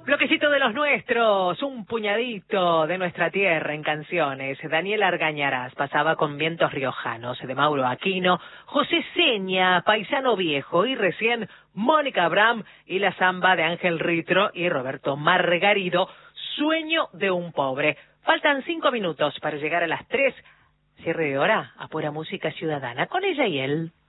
Bloquecito de los nuestros, un puñadito de nuestra tierra en canciones. Daniel Argañarás pasaba con Vientos Riojanos, de Mauro Aquino, José Seña, Paisano Viejo, y recién Mónica Abraham y la samba de Ángel Ritro y Roberto Margarido, Sueño de un pobre. Faltan 5 minutos para llegar a las 3. Cierre de hora a Pura Música Ciudadana con ella y él.